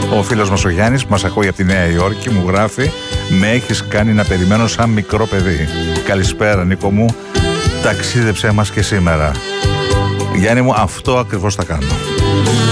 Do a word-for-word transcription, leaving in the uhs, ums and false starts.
Ο φίλος μας ο Γιάννης που μας ακούει από τη Νέα Υόρκη μου γράφει: με έχεις κάνει να περιμένω σαν μικρό παιδί. Καλησπέρα Νίκο μου, ταξίδεψέ μας και σήμερα. Γιάννη μου, αυτό ακριβώς θα κάνω.